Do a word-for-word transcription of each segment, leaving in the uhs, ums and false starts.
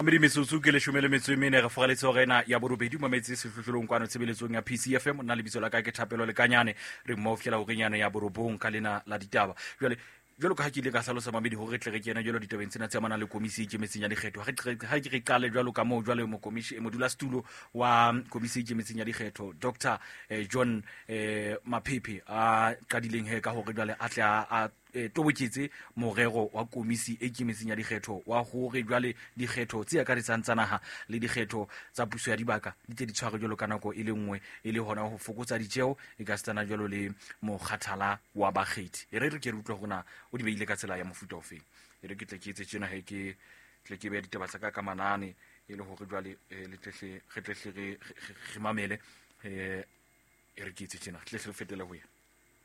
Amedi metsotso ke leshome le metso e mene re fogaletse horena ya borobedi mo metse sehlohlolong kwano tshebeletsong ya P C F M nna lebitso la ka ke Thapelo Lekanyane re mo fiela ho renyana ya borobong ka lena la ditaba jwale jwalo ka ha ke ile ka hlalosa mamedi hore tle re kena jwalo ditabeng tsena tse amanang le komisi e ikemetseng ya dikgetho ha ke re qale jwalo ka moo jwale mo komisi modula stulo wa komisi e ikemetseng ya dikgetho Doctor eh, John eh, Maphephe a qadileng he ka hore jwale a tla a e toboketse morero wa komisi e ikemetseng ya dikgetho wa hore jwale dikgetho tse ka ditsantsanaha le dikgetho tsa puso ya dibaka di tle di tshware jwalo ka nako e le nngwe e le hona ho fokotsa ditjeo e ka stana jwalo le mokgathala wa bakgethi e re re ke re utlwa hona o di beile ka tsela ya mofuta ofeng e re ke tle ke etse tsena he ke tle ke be ditaba tsa ka ka manane e le hore jwale le tle re tle re re mamele e re ke etse tsena tle re fetele ho ya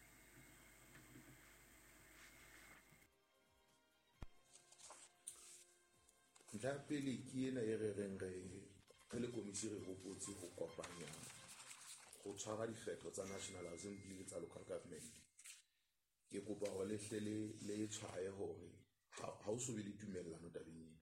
ntlha pele ke ena e re reng re re le komisi re hopotse ho kopanya go tshwara dikgetho tsa National Assembly le tsa local government ke kopa go lehle le le tshwaye hore ha o so be le tumellano tabeng ena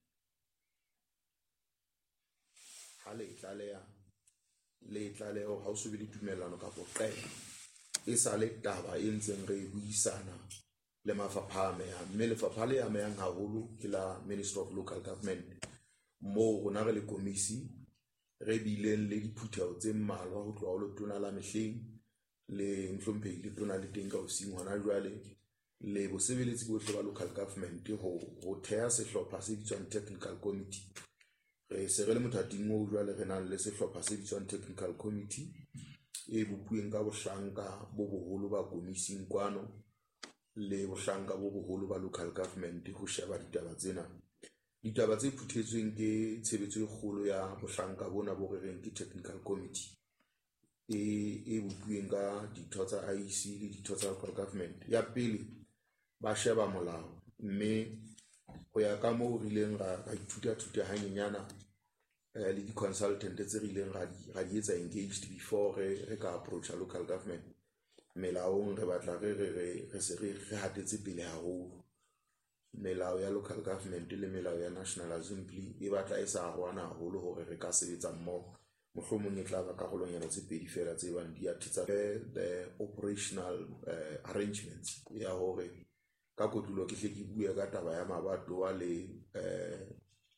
ha le tlaleya le tlaleya ha o so be le tumellano ka boqela e sa le taba e ntseng re buisana le mafapha a mehang mme lefapha le a mehang haholo ke la Ministry of Local Government mo rona re le komisi re bileng le diphutheho tse mmalwa ho tloha ho letona la mehleng le Mhlomphei le tona le teng ka o sing hona jwale le bosebeletsi bohle ba local government ho ho thea sehlopha se bitswang technical committee re se re le mothating o jwale re na le sehlopha se bitswang technical committee e bopueng ka bohlanka bo boholo ba komising kwano le bohlanka bo boholo ba local government ho sheba ditaba tsena ditaba tse phuthetsweng ke tshebetso e kgolo ya bohlanka bona bo re reng ke technical committee e e bopueng ka ditho tsa I C le ditho tsa local government ya pele ba sheba molao mme ho ya ka moo re ileng ra ithuta thuta hanyenyana le di consultant tse re ileng ra di ra di etsa engaged before re re ka approach local government melaong re batla re re re se re re hatetse pele haholo melao ya local government le melao ya National Assembly e batla e sa arwana haholo hore re ka sebetsa mmoho mohlomong e tla ba karolonyana tse pedi fela tse bang di athetsa the operational uh, arrangements ya hore ka kotulo ke hle ke bua ka taba ya mabatowa le eh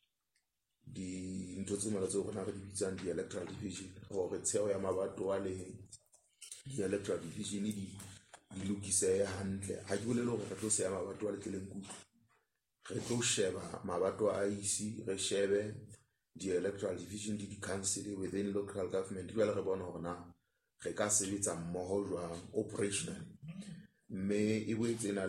di ntho tse mala tse rona re di bitsang di electoral division hore tsheo ya mabatowa le di electoral division di di lokise hantle ha ke bolele hore re tlo se ya mabatowa le tleleng kutlo re tlo sheba mabatowa a I C re shebe di electoral division di di council within local government jwale re bona hore na re ka sebetsa mmoho jwang operational mme e boetse na